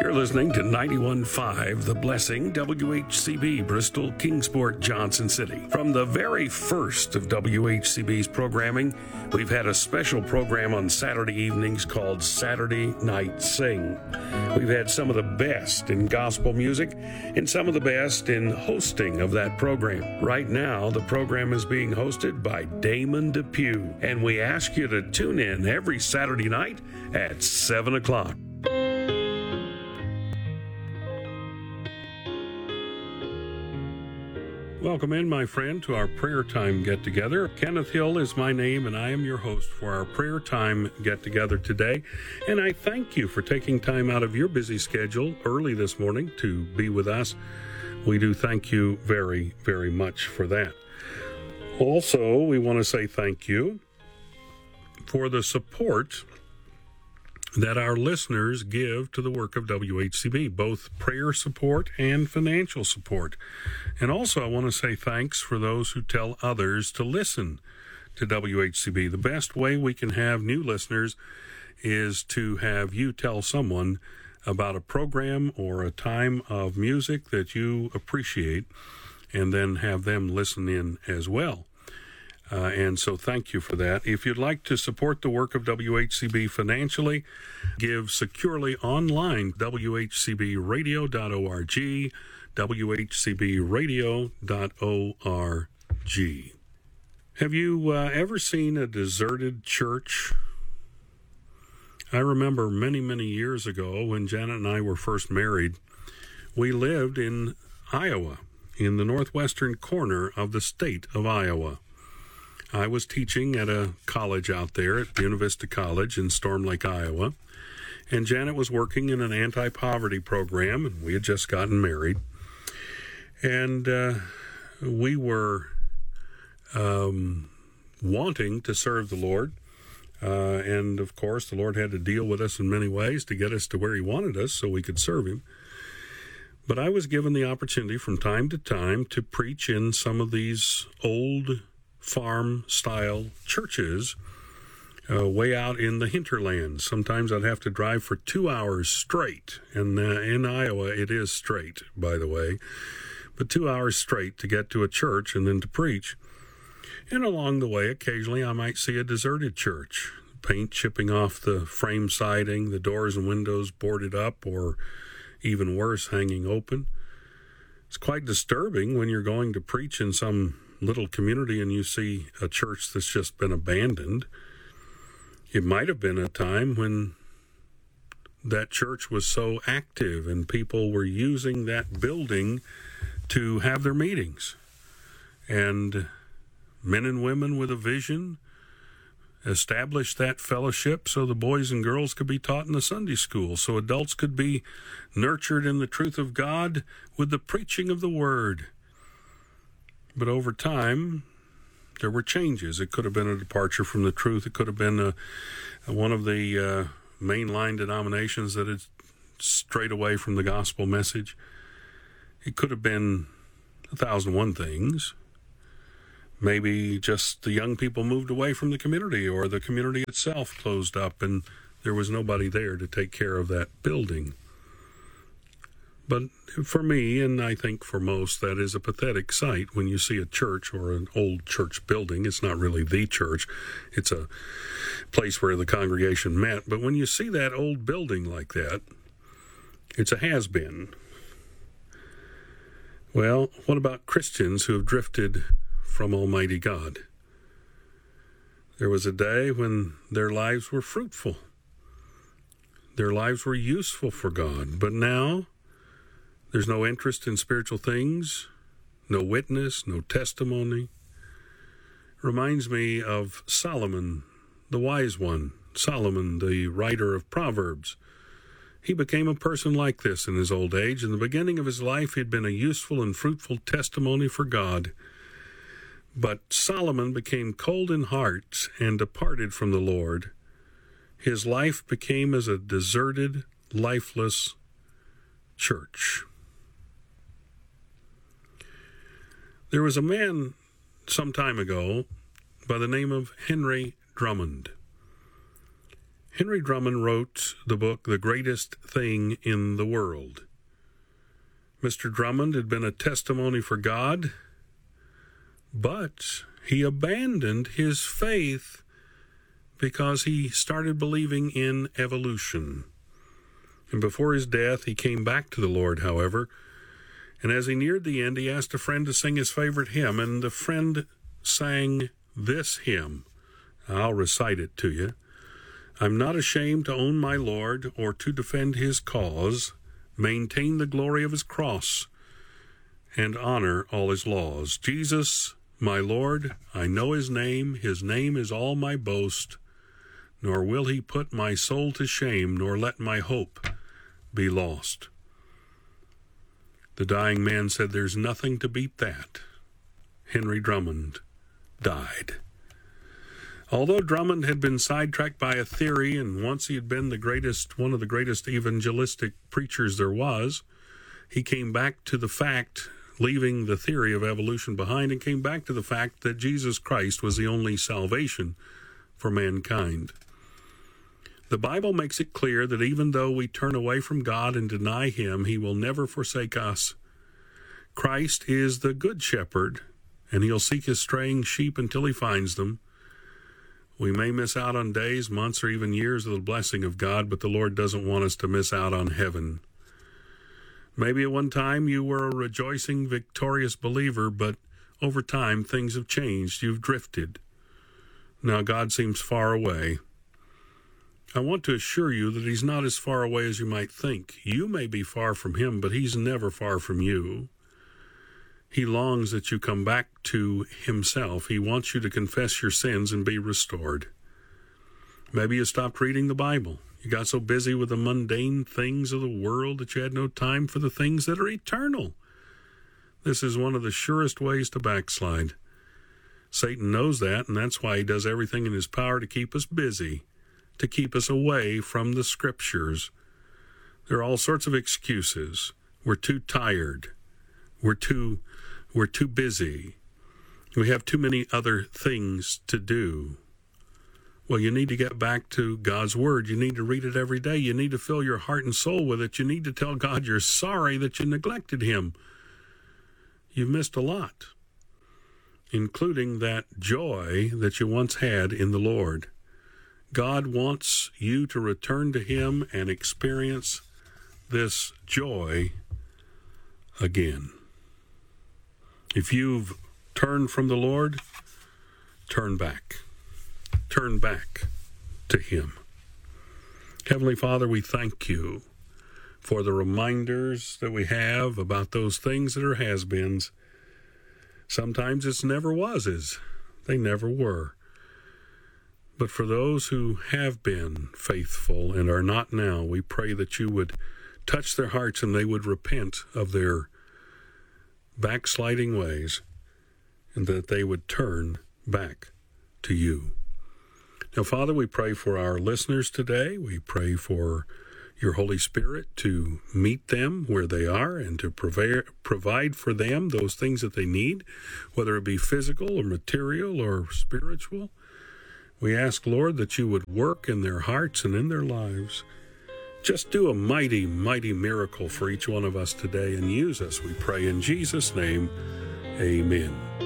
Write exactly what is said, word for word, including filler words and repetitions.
You're listening to ninety-one point five The Blessing, W H C B, Bristol, Kingsport, Johnson City. From the very first of W H C B's programming, we've had a special program on Saturday evenings called Saturday Night Sing. We've had some of the best in gospel music and some of the best in hosting of that program. Right now, the program is being hosted by Damon Depew, and we ask you to tune in every Saturday night at seven o'clock. Welcome in, my friend, to our prayer time get-together. Kenneth Hill is my name, and I am your host for our prayer time get-together today. And I thank you for taking time out of your busy schedule early this morning to be with us. We do thank you very, very much for that. Also, we want to say thank you for the support that our listeners give to the work of W H C B, both prayer support and financial support. And also, I want to say thanks for those who tell others to listen to W H C B. The best way we can have new listeners is to have you tell someone about a program or a time of music that you appreciate, and then have them listen in as well. Uh, and so thank you for that. If you'd like to support the work of W H C B financially, give securely online, w h c b radio dot org, w h c b radio dot org. Have you uh, ever seen a deserted church? I remember many, many years ago when Janet and I were first married, we lived in Iowa, in the northwestern corner of the state of Iowa. I was teaching at a college out there at Buena Vista College in Storm Lake, Iowa, and Janet was working in an anti-poverty program, and we had just gotten married. And uh, we were um, wanting to serve the Lord, uh, and of course the Lord had to deal with us in many ways to get us to where He wanted us so we could serve Him. But I was given the opportunity from time to time to preach in some of these old farm-style churches uh, way out in the hinterlands. Sometimes I'd have to drive for two hours straight, and uh, in Iowa it is straight, by the way, but two hours straight to get to a church and then to preach. And along the way, occasionally I might see a deserted church, paint chipping off the frame siding, the doors and windows boarded up, or even worse, hanging open. It's quite disturbing when you're going to preach in some little community and you see a church that's just been abandoned. It might have been a time when that church was so active and people were using that building to have their meetings. And men and women with a vision established that fellowship so the boys and girls could be taught in the Sunday school, so adults could be nurtured in the truth of God with the preaching of the Word. But over time, there were changes. It could have been a departure from the truth. It could have been a, a, one of the uh, mainline denominations that had strayed away from the gospel message. It could have been a thousand and one things. Maybe just the young people moved away from the community, or the community itself closed up and there was nobody there to take care of that building. But for me, and I think for most, that is a pathetic sight when you see a church or an old church building. It's not really the church. It's a place where the congregation met. But when you see that old building like that, it's a has-been. Well, what about Christians who have drifted from Almighty God? There was a day when their lives were fruitful. Their lives were useful for God. But now, there's no interest in spiritual things, no witness, no testimony. Reminds me of Solomon, the wise one. Solomon, the writer of Proverbs. He became a person like this in his old age. In the beginning of his life, he had been a useful and fruitful testimony for God. But Solomon became cold in heart and departed from the Lord. His life became as a deserted, lifeless church. There was a man some time ago by the name of Henry Drummond. Henry Drummond wrote the book, The Greatest Thing in the World. Mister Drummond had been a testimony for God, but he abandoned his faith because he started believing in evolution. And before his death, he came back to the Lord, however, and as he neared the end, he asked a friend to sing his favorite hymn, and the friend sang this hymn. I'll recite it to you. I'm not ashamed to own my Lord, or to defend his cause, maintain the glory of his cross, and honor all his laws. Jesus, my Lord, I know his name, his name is all my boast, nor will he put my soul to shame, nor let my hope be lost. The dying man said, there's nothing to beat that. Henry Drummond died. Although Drummond had been sidetracked by a theory, and once he had been the greatest, one of the greatest evangelistic preachers there was, he came back to the fact, leaving the theory of evolution behind, and came back to the fact that Jesus Christ was the only salvation for mankind. The Bible makes it clear that even though we turn away from God and deny him, he will never forsake us. Christ is the good shepherd, and he'll seek his straying sheep until he finds them. We may miss out on days, months, or even years of the blessing of God, but the Lord doesn't want us to miss out on heaven. Maybe at one time you were a rejoicing, victorious believer, but over time things have changed. You've drifted. Now God seems far away. I want to assure you that he's not as far away as you might think. You may be far from him, but he's never far from you. He longs that you come back to himself. He wants you to confess your sins and be restored. Maybe you stopped reading the Bible. You got so busy with the mundane things of the world that you had no time for the things that are eternal. This is one of the surest ways to backslide. Satan knows that, and that's why he does everything in his power to keep us busy, to keep us away from the Scriptures. There are all sorts of excuses. We're too tired. We're too We're too busy. We have too many other things to do. Well, you need to get back to God's Word. You need to read it every day. You need to fill your heart and soul with it. You need to tell God you're sorry that you neglected him. You've missed a lot, including that joy that you once had in the Lord. God wants you to return to him and experience this joy again. If you've turned from the Lord, turn back. Turn back to him. Heavenly Father, we thank you for the reminders that we have about those things that are has-beens. Sometimes it's never was-es. They never were. But for those who have been faithful and are not now, we pray that you would touch their hearts and they would repent of their backsliding ways, and that they would turn back to you. Now, Father, we pray for our listeners today. We pray for your Holy Spirit to meet them where they are and to provide provide for them those things that they need, whether it be physical or material or spiritual. We ask, Lord, that you would work in their hearts and in their lives. Just do a mighty, mighty miracle for each one of us today and use us, we pray in Jesus' name. Amen.